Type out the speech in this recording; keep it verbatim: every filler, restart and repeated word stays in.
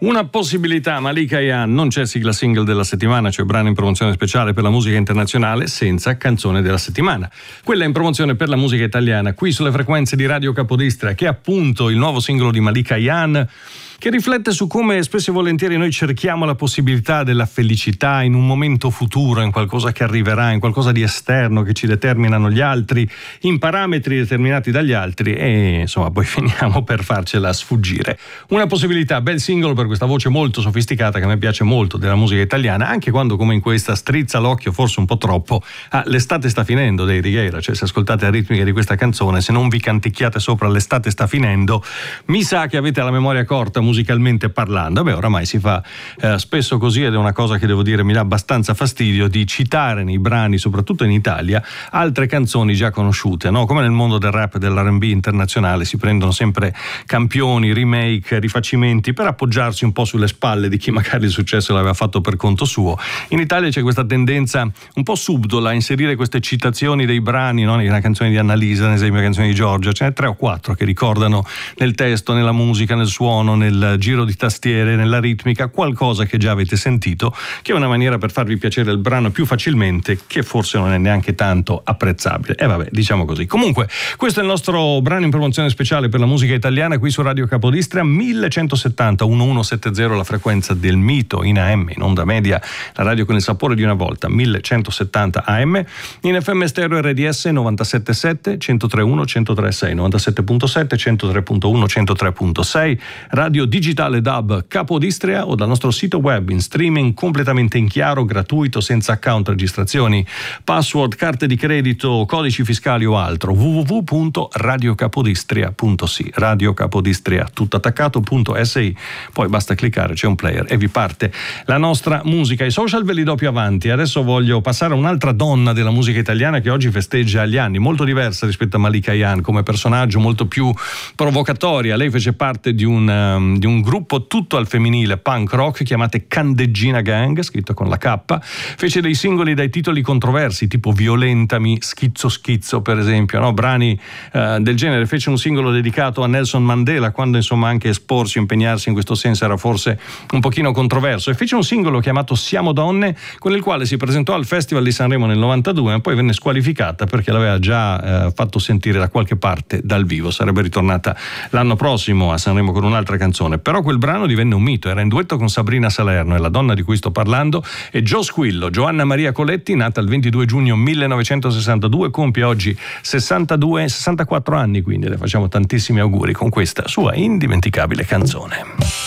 Una possibilità, Malika Ayane, non c'è sigla single della settimana, c'è brano in promozione speciale per la musica internazionale senza canzone della settimana. Quella in promozione per la musica italiana, qui sulle frequenze di Radio Capodistria, che è appunto il nuovo singolo di Malika Ayane, che riflette su come spesso e volentieri noi cerchiamo la possibilità della felicità in un momento futuro, in qualcosa che arriverà, in qualcosa di esterno che ci determinano gli altri, in parametri determinati dagli altri, e insomma poi finiamo per farcela sfuggire. Una possibilità, bel singolo per questa voce molto sofisticata che a me piace molto della musica italiana, anche quando come in questa strizza l'occhio forse un po' troppo a L'estate sta finendo dei Righeira. Cioè, se ascoltate la ritmica di questa canzone, se non vi canticchiate sopra L'estate sta finendo, mi sa che avete la memoria corta musicalmente parlando. Beh, oramai si fa eh, spesso così, ed è una cosa che devo dire mi dà abbastanza fastidio, di citare nei brani, soprattutto in Italia, altre canzoni già conosciute, no? Come nel mondo del rap e dell'R and B internazionale si prendono sempre campioni, remake, rifacimenti per appoggiarsi un po' sulle spalle di chi magari il successo l'aveva fatto per conto suo. In Italia c'è questa tendenza un po' subdola a inserire queste citazioni dei brani, no? Nella canzone di Annalisa, nelle canzoni di Giorgia, ce ne tre o quattro che ricordano nel testo, nella musica, nel suono, nel giro di tastiere, nella ritmica, qualcosa che già avete sentito, che è una maniera per farvi piacere il brano più facilmente, che forse non è neanche tanto apprezzabile. E vabbè, diciamo così. Comunque, questo è il nostro brano in promozione speciale per la musica italiana qui su Radio Capodistria, millecentosettanta millecentosettanta la frequenza del mito, in A M, in onda media, la radio con il sapore di una volta, millecentosettanta A M, in F M stereo R D S novantasette virgola sette, centotre virgola uno, centotre virgola sei, novantasette virgola sette, centotre virgola uno, centotre virgola sei, radio digitale D A B Capodistria, o dal nostro sito web in streaming completamente in chiaro, gratuito, senza account, registrazioni, password, carte di credito, codici fiscali o altro, w w w punto radio capodistria punto s i, Radio Capodistria tutto attaccato punto s i. Poi basta cliccare, c'è un player e vi parte la nostra musica. I social ve li do più avanti. Adesso voglio passare a un'altra donna della musica italiana che oggi festeggia gli anni, molto diversa rispetto a Malika Ayane come personaggio, molto più provocatoria. Lei fece parte di un, um, di un gruppo tutto al femminile punk rock chiamate Candeggina Gang, scritto con la K. Fece dei singoli dai titoli controversi tipo Violentami, Schizzo Schizzo per esempio, no? Brani uh, del genere. Fece un singolo dedicato a Nelson Mandela, quando insomma anche esporsi, impegnarsi in questo senso era forse un pochino controverso, e fece un singolo chiamato Siamo Donne, con il quale si presentò al Festival di Sanremo nel novantadue, ma poi venne squalificata perché l'aveva già uh, fatto sentire da qualche parte dal vivo. Sarebbe ritornata l'anno prossimo a Sanremo con un'altra canzone, però quel brano divenne un mito. Era in duetto con Sabrina Salerno, e la donna di cui sto parlando è Jo Squillo. Giovanna Maria Coletti, nata il ventidue giugno millenovecentosessantadue, compie oggi sessantadue, sessantaquattro anni, quindi le facciamo tantissimi auguri con questa sua indimenticabile canzone.